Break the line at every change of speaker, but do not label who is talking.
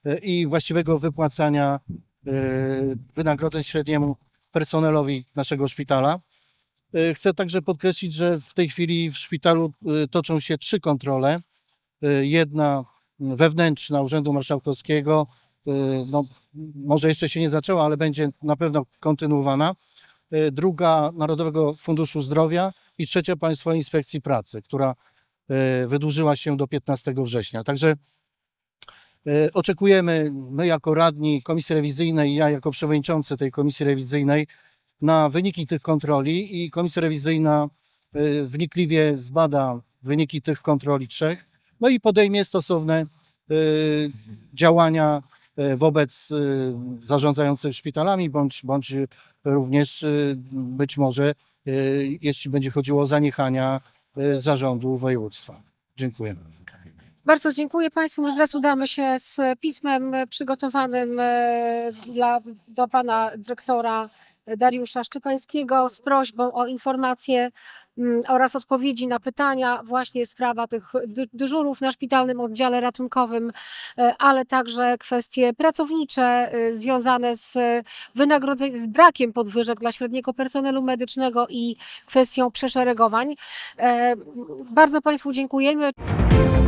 i właściwego wypłacania wynagrodzeń średniemu personelowi naszego szpitala. Chcę także podkreślić, że w tej chwili w szpitalu toczą się 3 kontrole. Jedna wewnętrzna Urzędu Marszałkowskiego, no, może jeszcze się nie zaczęła, ale będzie na pewno kontynuowana. Druga Narodowego Funduszu Zdrowia i trzecia Państwowej Inspekcji Pracy, która wydłużyła się do 15 września. Także oczekujemy, my jako radni Komisji Rewizyjnej i ja jako przewodniczący tej Komisji Rewizyjnej, na wyniki tych kontroli i Komisja Rewizyjna wnikliwie zbada wyniki tych kontroli 3, no i podejmie stosowne działania wobec zarządzających szpitalami, bądź również być może, jeśli będzie chodziło o zaniechania zarządu województwa. Dziękuję.
Bardzo dziękuję Państwu. Teraz udamy się z pismem przygotowanym do Pana Dyrektora Dariusza Szczepańskiego z prośbą o informacje oraz odpowiedzi na pytania. Właśnie sprawa tych dyżurów na szpitalnym oddziale ratunkowym, ale także kwestie pracownicze związane z wynagrodzeniem, z brakiem podwyżek dla średniego personelu medycznego i kwestią przeszeregowań. Bardzo Państwu dziękujemy.